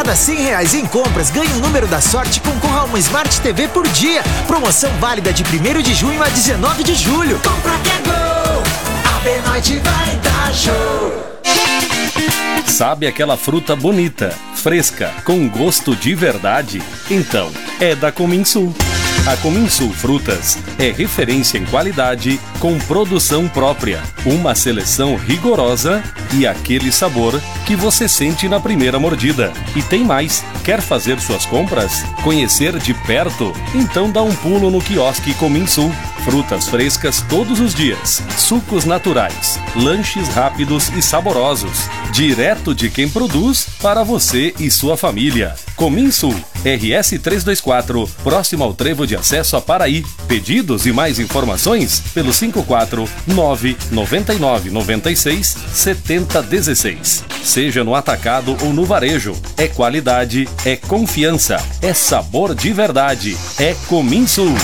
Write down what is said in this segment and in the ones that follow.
cada R$100 em compras, ganhe um número da sorte e concorra a uma Smart TV por dia. Promoção válida de 1º de junho a 19 de julho. Compra que é gol! A Benoit vai dar show! Sabe aquela fruta bonita, fresca, com gosto de verdade? Então, é da Cominsul. A Cominsul Frutas é referência em qualidade, com produção própria, uma seleção rigorosa e aquele sabor que você sente na primeira mordida. E tem mais, quer fazer suas compras? Conhecer de perto? Então dá um pulo no quiosque Cominsul. Frutas frescas todos os dias, sucos naturais, lanches rápidos e saborosos, direto de quem produz para você e sua família. Cominsul, RS 324, próximo ao trevo de acesso a Paraí. Pedidos e mais informações pelo 549-9996-7016. Seja no atacado ou no varejo, é qualidade, é confiança, é sabor de verdade, é Cominsul.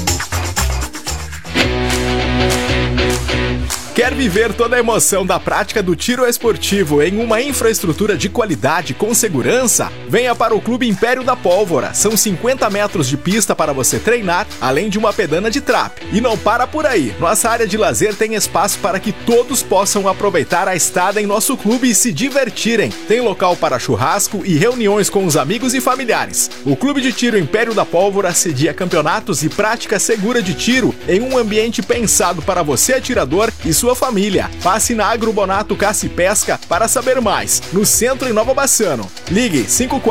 Quer viver toda a emoção da prática do tiro esportivo em uma infraestrutura de qualidade com segurança? Venha para o Clube Império da Pólvora. São 50 metros de pista para você treinar, além de uma pedana de trap. E não para por aí. Nossa área de lazer tem espaço para que todos possam aproveitar a estada em nosso clube e se divertirem. Tem local para churrasco e reuniões com os amigos e familiares. O Clube de Tiro Império da Pólvora cedia campeonatos e prática segura de tiro em um ambiente pensado para você atirador e sua família. Passe na Agrobonato Caça e Pesca para saber mais, no centro em Nova Bassano. Ligue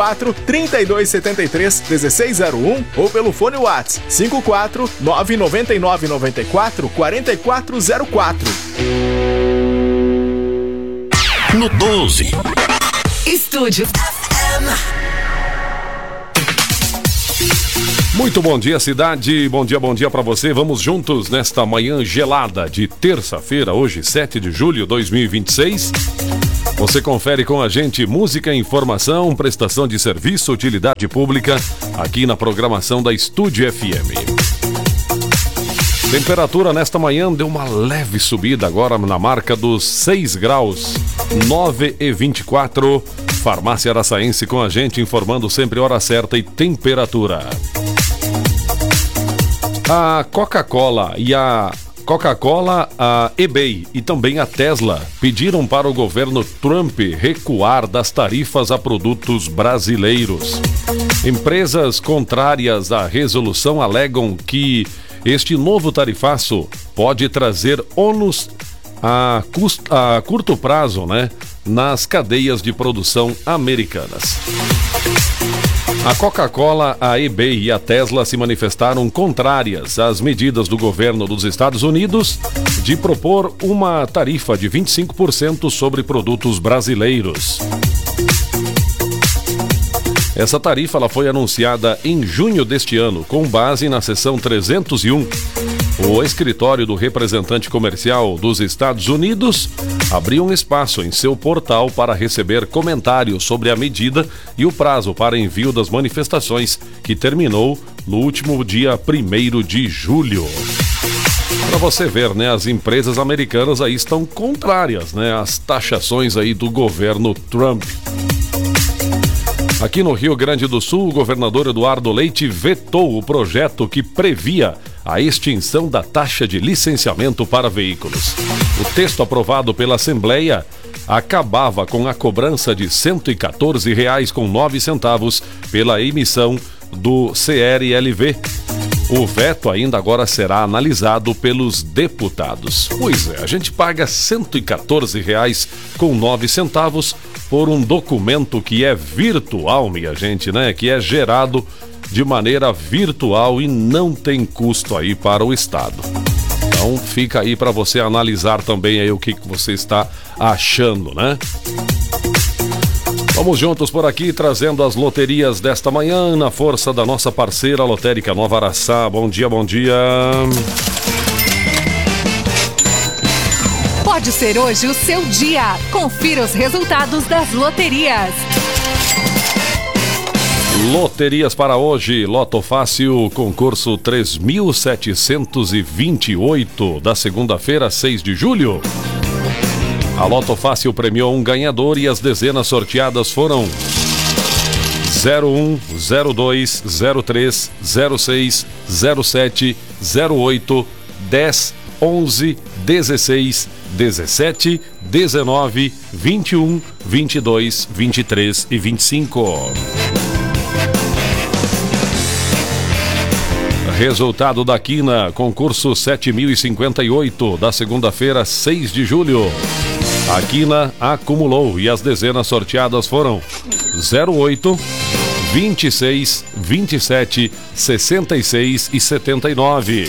54-3273-1601 ou pelo fone WhatsApp 54-99994-4404. No 12. Estúdio FM. Muito bom dia, cidade. Bom dia para você. Vamos juntos nesta manhã gelada de terça-feira, hoje, 7 de julho de 2026. Você confere com a gente música, informação, prestação de serviço, utilidade pública, aqui na programação da Estúdio FM. Temperatura nesta manhã deu uma leve subida agora na marca dos 6 graus, 9:24. Farmácia Araçaense com a gente, informando sempre hora certa e temperatura. A Coca-Cola, a eBay e também a Tesla pediram para o governo Trump recuar das tarifas a produtos brasileiros. Empresas contrárias à resolução alegam que este novo tarifaço pode trazer ônus a curto prazo, nas cadeias de produção americanas. A Coca-Cola, a eBay e a Tesla se manifestaram contrárias às medidas do governo dos Estados Unidos de propor uma tarifa de 25% sobre produtos brasileiros. Essa tarifa ela foi anunciada em junho deste ano, com base na seção 301. O escritório do representante comercial dos Estados Unidos abriu um espaço em seu portal para receber comentários sobre a medida e o prazo para envio das manifestações, que terminou no último dia 1º de julho. Para você ver, as empresas americanas aí estão contrárias, às taxações aí do governo Trump. Aqui no Rio Grande do Sul, o governador Eduardo Leite vetou o projeto que previa a extinção da taxa de licenciamento para veículos. O texto aprovado pela Assembleia acabava com a cobrança de R$ 114,09 pela emissão do CRLV. O veto ainda agora será analisado pelos deputados. Pois é, a gente paga R$ 114,09 por um documento que é virtual, minha gente, que é gerado de maneira virtual e não tem custo aí para o Estado. Então fica aí para você analisar também aí o que você está achando, Vamos juntos por aqui, trazendo as loterias desta manhã, na força da nossa parceira Lotérica Nova Araçá. Bom dia. Pode ser hoje o seu dia. Confira os resultados das loterias. Loterias para hoje. Loto Fácil, concurso 3.728, da segunda-feira, 6 de julho. A Loto Fácil premiou um ganhador e as dezenas sorteadas foram 01, 02, 03, 06, 07, 08, 10, 11, 16, 17, 19, 21, 22, 23 e 25. Resultado da quina, concurso 7058, da segunda-feira, 6 de julho. A quina acumulou e as dezenas sorteadas foram 08, 26, 27, 66 e 79.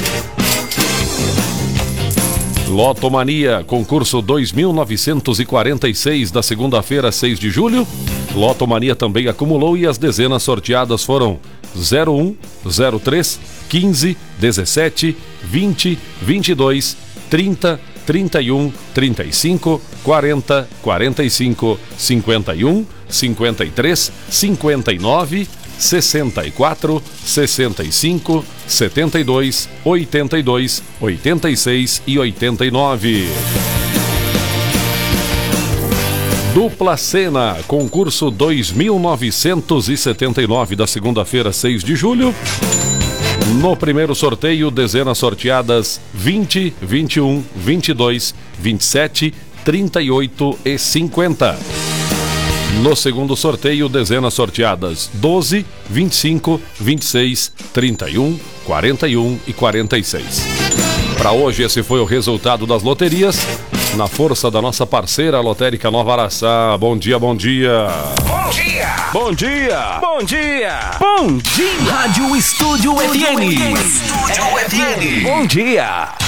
Lotomania, concurso 2946, da segunda-feira, 6 de julho. Lotomania também acumulou e as dezenas sorteadas foram 01, 03, 15, 17, 20, 22, 30, 31, 35, 40, 45, 51, 53, 59, 64, 65, 72, 82, 86 e 89. Dupla Cena, concurso 2979, da segunda-feira, 6 de julho. No primeiro sorteio, dezenas sorteadas 20, 21, 22, 27, 38 e 50. No segundo sorteio, dezenas sorteadas 12, 25, 26, 31, 41 e 46. Para hoje, esse foi o resultado das loterias, na força da nossa parceira lotérica Nova Araçá. Bom dia, bom dia. Bom dia! Bom dia! Bom dia! Bom dia! Rádio Estúdio FM. Estúdio FM. Bom dia!